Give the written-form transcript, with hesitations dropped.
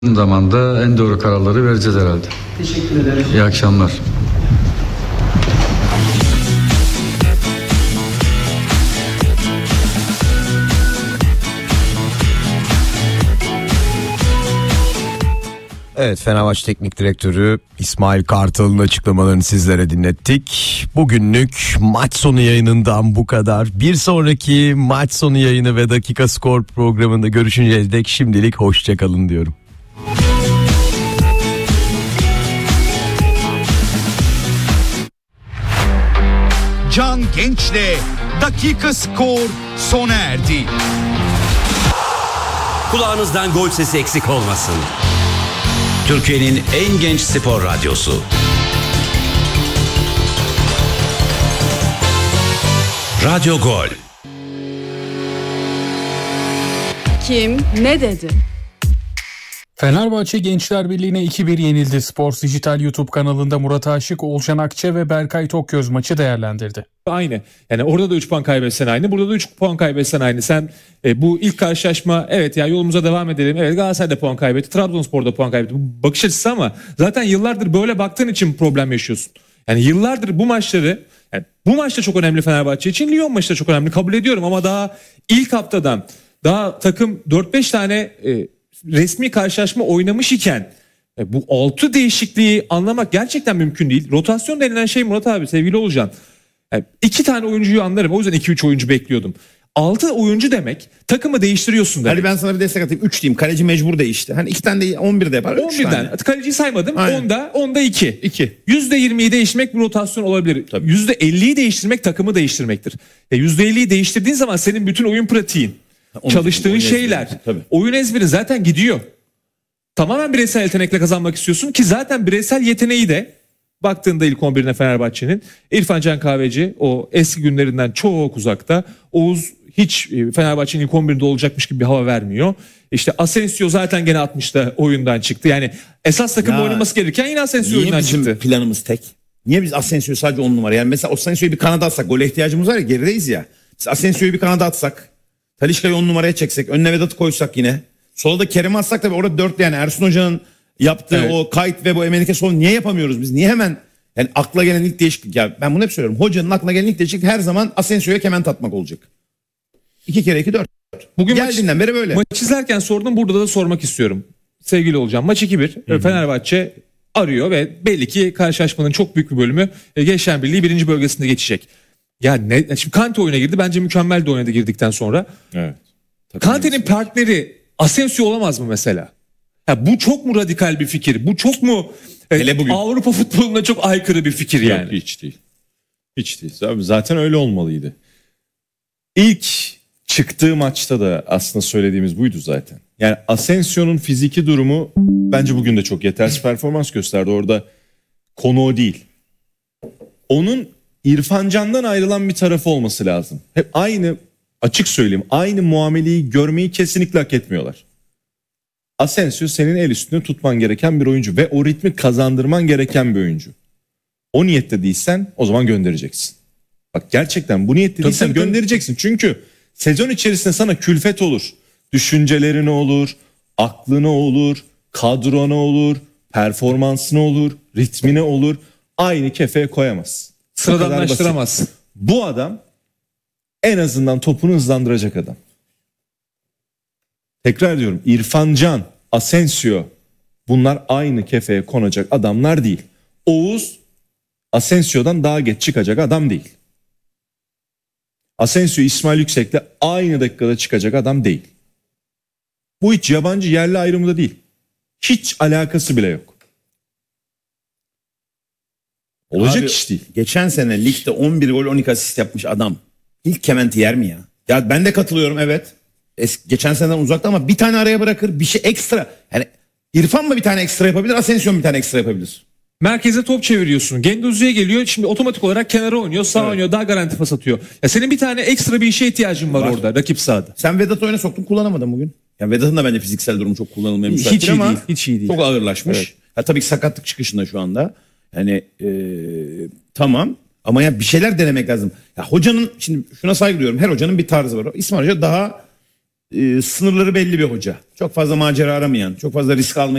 zamanda en doğru kararları vereceğiz herhalde. Teşekkür ederim. İyi akşamlar. Evet, Fenerbahçe Teknik Direktörü İsmail Kartal'ın açıklamalarını sizlere dinlettik. Bugünlük maç sonu yayınından bu kadar. Bir sonraki maç sonu yayını ve dakika skor programında görüşünceye dek şimdilik hoşçakalın diyorum. Can Genç'le dakika skor sona erdi. Kulağınızdan gol sesi eksik olmasın. Türkiye'nin en genç spor radyosu. Radyo Gol. Kim ne dedi? Fenerbahçe Gençler Birliği'ne 2-1 yenildi. Spor Dijital YouTube kanalında Murat Aşık, Olcan Akça ve Berkay Tokgöz maçı değerlendirdi. Aynı. Yani orada da 3 puan kaybetsen aynı. Burada da 3 puan kaybetsen aynı. Sen bu ilk karşılaşma evet ya yolumuza devam edelim. Evet, Galatasaray da puan kaybetti. Trabzonspor da puan kaybetti. Bu bakış açısı ama zaten yıllardır böyle baktığın için problem yaşıyorsun. Yani yıllardır bu maçları, yani bu maçta çok önemli Fenerbahçe için. Lyon maçı da çok önemli, kabul ediyorum ama daha ilk haftadan daha takım 4-5 tane resmi karşılaşma oynamış iken bu 6 değişikliği anlamak gerçekten mümkün değil. Rotasyon denilen şey Murat abi, sevgili Olcan. Yani 2 tane oyuncuyu anlarım. O yüzden 2-3 oyuncu bekliyordum. 6 oyuncu demek takımı değiştiriyorsun demek. Hadi ben sana bir destek atayım. 3 diyeyim. Kaleci mecbur değişti. Hani 2 tane de 11 de yapar. 11'den. Kaleciyi saymadım. Aynen. 10'da 2. 2. %20'yi değiştirmek bir rotasyon olabilir. Tabii. %50'yi değiştirmek takımı değiştirmektir. %50'yi değiştirdiğin zaman senin bütün oyun pratiğin, çalıştığın oyun şeyler, ezberi, tabii. oyun ezberin zaten gidiyor. Tamamen bireysel yetenekle kazanmak istiyorsun ki zaten bireysel yeteneği de baktığında ilk 11'ine Fenerbahçe'nin İrfan Can Kahveci o eski günlerinden çok uzakta. Oğuz hiç Fenerbahçe'nin ilk 11'inde olacakmış gibi bir hava vermiyor. İşte Asensio zaten gene 60'ta oyundan çıktı. Yani esas takım Ya, oynaması gereken yine Asensio Niye oyundan bizim çıktı. planımız tek? Niye biz Asensio'yu sadece 10 numara? Yani mesela Asensio'yu bir kanada atsak, gole ihtiyacımız var ya, gerideyiz ya. Biz Asensio'yu bir kanada atsak, Talisca'yı 10 numaraya çeksek, önüne Vedat'ı koysak yine. Solda Kerem'i atsak tabii orada 4, yani Ersun Hoca'nın yaptığı Evet. o kayıt ve bu Emenike Sol niye yapamıyoruz biz? Niye hemen yani akla gelen ilk değişiklik, ya ben bunu hep söylüyorum. Hocanın aklına gelen ilk değişiklik her zaman Asensio'ya kement atmak olacak. 2 kere 2 4. Bugün Geldiğinden beri böyle. Maç izlerken sordum, burada da sormak istiyorum. Sevgili Olcan, maç 2-1. Fenerbahçe arıyor ve belli ki karşılaşmanın çok büyük bir bölümü Gençler Birliği 1. bölgesinde geçecek. Ya ne, şimdi Kante oyuna girdi. Bence mükemmel de oynadı girdikten sonra. Evet. Kante'nin partneri Asensio olamaz mı mesela? Ya bu çok mu radikal bir fikir? Bu çok mu Hele bugün. Avrupa futboluna çok aykırı bir fikir yani? Yok, hiç değil. Hiç değil. Abi zaten öyle olmalıydı. İlk çıktığı maçta da aslında söylediğimiz buydu zaten. Yani Asensio'nun fiziki durumu bence bugün de çok yetersiz performans gösterdi. Orada konu o değil. Onun İrfan Can'dan ayrılan bir tarafı olması lazım. Hep aynı, açık söyleyeyim, aynı muameleyi görmeyi kesinlikle hak etmiyorlar. Asensio senin el üstünde tutman gereken bir oyuncu ve o ritmi kazandırman gereken bir oyuncu. O niyette değilsen o zaman göndereceksin. Bak gerçekten bu niyette değilsen tabii. göndereceksin. Çünkü sezon içerisinde sana külfet olur. Düşüncelerine olur, aklına olur, kadrona olur, performansına olur, ritmine olur. Aynı kefeye koyamaz. Bu kadar basit. Sıradanlaştıramazsın. Bu adam en azından topunu hızlandıracak adam. Tekrar diyorum, İrfan Can, Asensio, bunlar aynı kefeye konacak adamlar değil. Oğuz Asensio'dan daha geç çıkacak adam değil. Asensio İsmail Yüksek'le aynı dakikada çıkacak adam değil. Bu hiç yabancı yerli ayrımı da değil. Hiç alakası bile yok. Olacak Abi, iş değil. Geçen sene ligde 11 gol 12 asist yapmış adam İlk kementi yer mi ya? Ya ben de katılıyorum, evet. Geçen seneden uzakta ama bir tane araya bırakır, bir şey ekstra. Yani İrfan mı bir tane ekstra yapabilir, Asensio mu bir tane ekstra yapabilir? Merkeze top çeviriyorsun. Genduzi'ye geliyor. Şimdi otomatik olarak kenara oynuyor. Sağ oynuyor. Daha garanti pas atıyor. Ya senin bir tane ekstra bir işe ihtiyacın var orada. Rakip sahada. Sen Vedat'ı oyuna soktun, kullanamadın bugün. Yani Vedat'ın da bence fiziksel durumu çok kullanılmaya müsait Hiç iyi ama değil. Hiç iyi değil. çok ağırlaşmış. Evet. Ya tabii ki sakatlık çıkışında şu anda. Yani tamam ama ya bir şeyler denemek lazım. Ya hocanın, şimdi şuna saygı duyuyorum. Her hocanın bir tarzı var. İsmail Hoca daha sınırları belli bir hoca. Çok fazla macera aramayan, çok fazla risk almayı